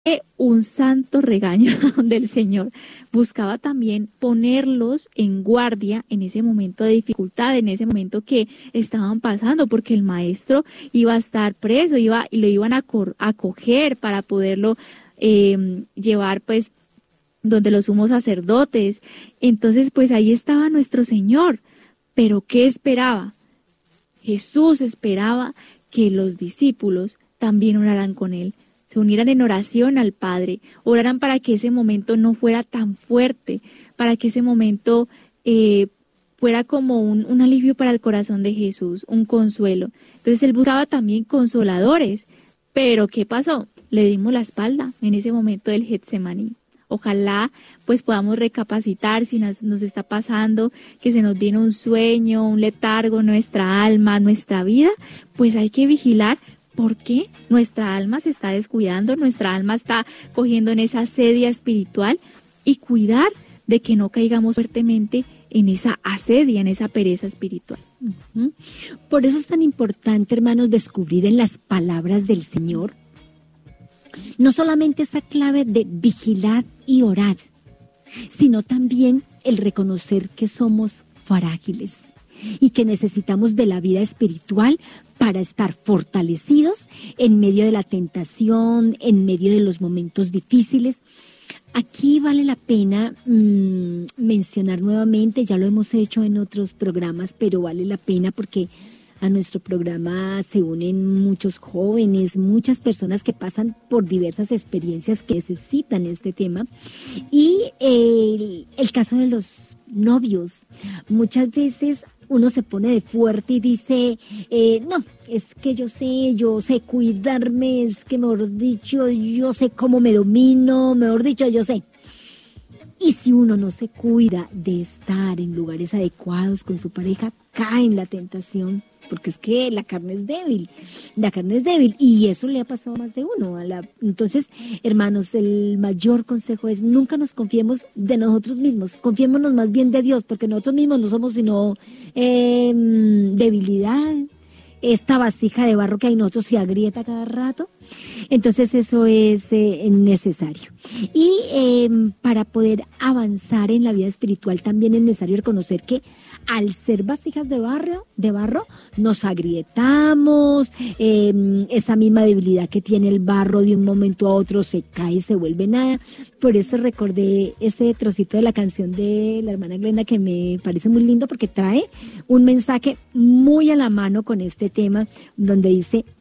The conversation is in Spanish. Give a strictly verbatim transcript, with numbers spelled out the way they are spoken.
un santo regaño del Señor. Buscaba también ponerlos en guardia en ese momento de dificultad, en ese momento que estaban pasando, porque el maestro iba a estar preso, iba y lo iban a, cor, a coger para poderlo eh, llevar pues donde los sumos sacerdotes. Entonces pues ahí estaba nuestro Señor. Pero ¿qué esperaba? Jesús esperaba que los discípulos también oraran con él, se unieran en oración al Padre, oraran para que ese momento no fuera tan fuerte, para que ese momento eh, fuera como un, un alivio para el corazón de Jesús, un consuelo. Entonces él buscaba también consoladores, pero ¿qué pasó? Le dimos la espalda en ese momento del Getsemaní. Ojalá pues podamos recapacitar si nos, nos está pasando, que se nos viene un sueño, un letargo, nuestra alma, nuestra vida, pues hay que vigilar. ¿Por qué? Nuestra alma se está descuidando, nuestra alma está cogiendo en esa asedia espiritual y cuidar de que no caigamos fuertemente en esa asedia, en esa pereza espiritual. Uh-huh. Por eso es tan importante, hermanos, descubrir en las palabras del Señor no solamente esa clave de vigilar y orar, sino también el reconocer que somos frágiles y que necesitamos de la vida espiritual para estar fortalecidos en medio de la tentación, en medio de los momentos difíciles. Aquí vale la pena mmm, mencionar nuevamente, ya lo hemos hecho en otros programas, pero vale la pena porque a nuestro programa se unen muchos jóvenes, muchas personas que pasan por diversas experiencias que necesitan este tema. Y el, el caso de los novios, muchas veces uno se pone de fuerte y dice, eh, no, es que yo sé, yo sé cuidarme, es que mejor dicho, yo sé cómo me domino, mejor dicho, yo sé. Y si uno no se cuida de estar en lugares adecuados con su pareja, cae en la tentación, porque es que la carne es débil, la carne es débil, y eso le ha pasado a más de uno. A la... Entonces, hermanos, el mayor consejo es nunca nos confiemos de nosotros mismos, confiémonos más bien de Dios, porque nosotros mismos no somos sino eh, debilidad, esta vasija de barro que hay en nosotros se agrieta cada rato. Entonces eso es eh, necesario. Y eh, para poder avanzar en la vida espiritual también es necesario reconocer que al ser vasijas de barro, de barro nos agrietamos, eh, esa misma debilidad que tiene el barro de un momento a otro se cae y se vuelve nada. Por eso recordé ese trocito de la canción de la hermana Glenda que me parece muy lindo porque trae un mensaje muy a la mano con este tema donde dice: